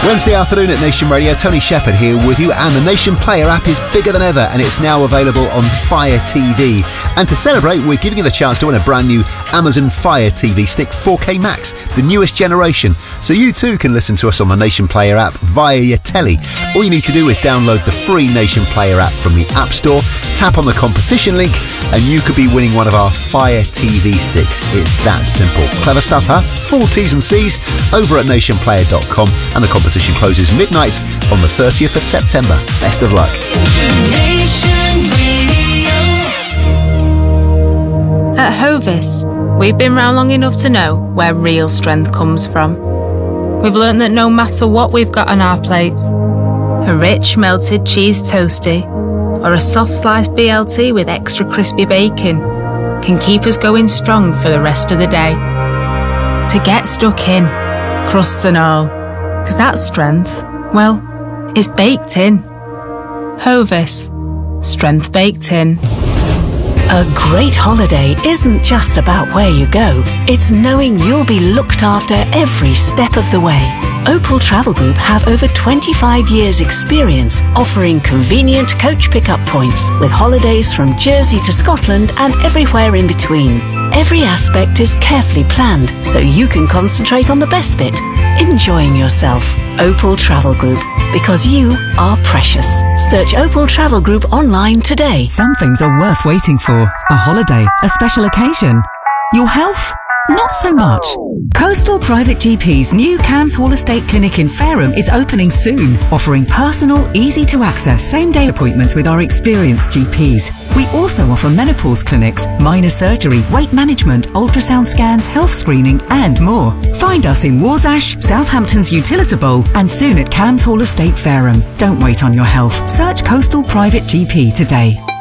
Wednesday afternoon at Nation Radio, Tony Shepherd here with you, and the Nation Player app is bigger than ever, and it's now available on Fire TV. And to celebrate, we're giving you the chance to win a brand new Amazon Fire TV Stick 4K Max, the newest generation. So you too can listen to us on the Nation Player app via your telly. All you need to do is download the free Nation Player app from the App Store, tap on the competition link, and you could be winning one of our Fire TV sticks. It's that simple. Clever stuff, huh? Full T's and C's over at nationplayer.com, and the competition closes midnight on the 30th of September. Best of luck. At Hovis, we've been round long enough to know where real strength comes from. We've learned that no matter what we've got on our plates, a rich melted cheese toastie or a soft sliced BLT with extra crispy bacon can keep us going strong for the rest of the day. To get stuck in, crusts and all, because that strength, well, it's baked in. Hovis, strength baked in. A great holiday isn't just about where you go, it's knowing you'll be looked after every step of the way. Opal Travel Group have over 25 years experience offering convenient coach pickup points with holidays from Jersey to Scotland and everywhere in between. Every aspect is carefully planned so you can concentrate on the best bit, enjoying yourself. Opal Travel Group, because you are precious. Search Opal Travel Group online today. Some things are worth waiting for. A holiday, a special occasion. Your health? Not so much. Coastal Private GP's new Cams Hall Estate Clinic in Fareham is opening soon, offering personal, easy-to-access same-day appointments with our experienced GPs. We also offer menopause clinics, minor surgery, weight management, ultrasound scans, health screening and more. Find us in Warsash, Southampton's Utilita Bowl and soon at Cams Hall Estate Fareham. Don't wait on your health. Search Coastal Private GP today.